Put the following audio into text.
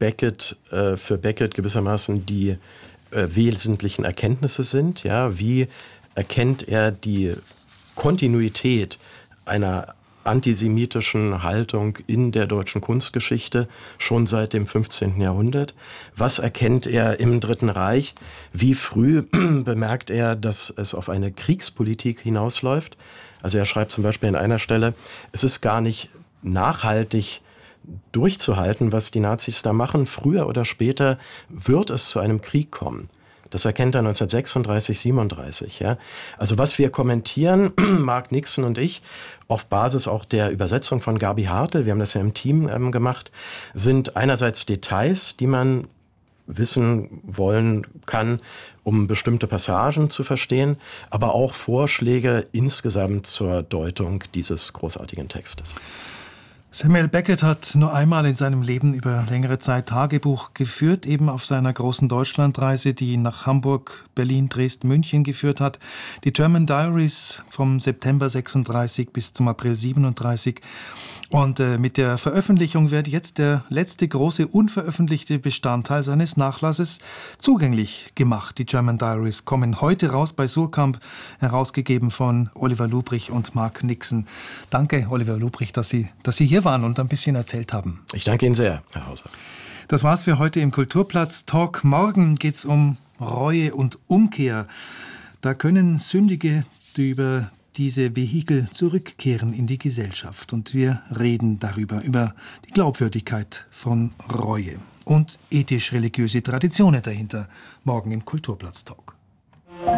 für Beckett gewissermaßen die wesentlichen Erkenntnisse sind. Ja, wie erkennt er die Kontinuität einer antisemitischen Haltung in der deutschen Kunstgeschichte schon seit dem 15. Jahrhundert? Was erkennt er im Dritten Reich? Wie früh bemerkt er, dass es auf eine Kriegspolitik hinausläuft? Also er schreibt zum Beispiel an einer Stelle, es ist gar nicht nachhaltig durchzuhalten, was die Nazis da machen. Früher oder später wird es zu einem Krieg kommen. Das erkennt er 1936, 37. Ja. Also was wir kommentieren, Mark Nixon und ich, auf Basis auch der Übersetzung von Gabi Hartl, wir haben das ja im Team gemacht, sind einerseits Details, die man wissen wollen kann, um bestimmte Passagen zu verstehen, aber auch Vorschläge insgesamt zur Deutung dieses großartigen Textes. Samuel Beckett hat nur einmal in seinem Leben über längere Zeit Tagebuch geführt, eben auf seiner großen Deutschlandreise, die ihn nach Hamburg, Berlin, Dresden, München geführt hat. Die German Diaries vom September 36 bis zum April 37. Und mit der Veröffentlichung wird jetzt der letzte große unveröffentlichte Bestandteil seines Nachlasses zugänglich gemacht. Die German Diaries kommen heute raus bei Suhrkamp, herausgegeben von Oliver Lubrich und Mark Nixon. Danke, Oliver Lubrich, dass Sie hier waren und ein bisschen erzählt haben. Ich danke Ihnen sehr, Herr Hauser. Das war's für heute im Kulturplatz Talk. Morgen geht's um Reue und Umkehr. Da können Sündige, die über diese Vehikel zurückkehren in die Gesellschaft. Und wir reden darüber, über die Glaubwürdigkeit von Reue und ethisch-religiöse Traditionen dahinter, morgen im Kulturplatz Talk.